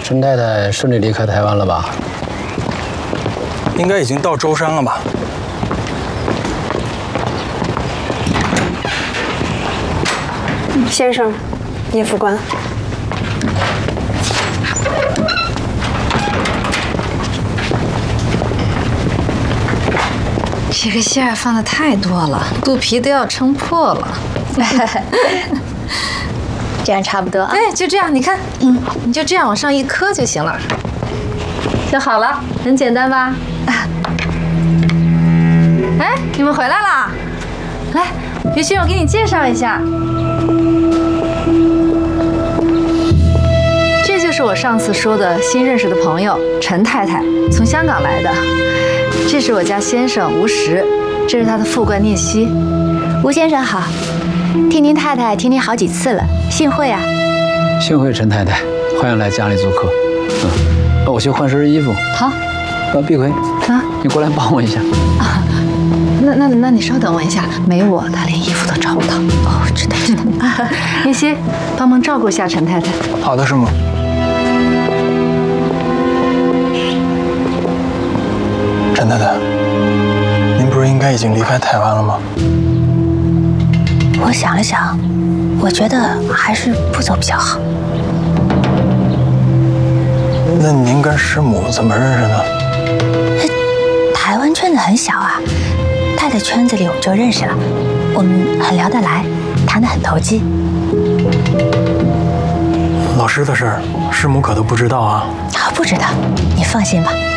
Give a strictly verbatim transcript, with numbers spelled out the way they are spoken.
陈太太顺利离开台湾了吧？ 应该已经到舟山了吧？ 先生，叶副官。 这个馅儿放的太多了，肚皮都要撑破了。 这样差不多啊。 对，就这样，你看，嗯，你就这样往上一磕就行了，就好了，很简单吧？哎，你们回来啦！来，于轩，我给你介绍一下，这就是我上次说的新认识的朋友陈太太，从香港来的。这是我家先生吴石，这是他的副官聂希。 吴先生好，听您太太听您好几次了，幸会啊。 幸会陈太太，欢迎来家里做客。嗯，我去换身衣服。 好。 呃，碧葵啊， 你过来帮我一下。 啊，那那那你稍等我一下，没我他连衣服都找不到。哦，知道知道。聂希，帮忙照顾一下陈太太。 好的，师母。陈太太，您不是应该已经离开台湾了吗？ 我想了想，我觉得还是不走比较好。 那您跟师母怎么认识的？ 台湾圈子很小啊，太太圈子里我们就认识了，我们很聊得来，谈得很投机。 老师的事儿，师母可都不知道啊。 啊，不知道，你放心吧。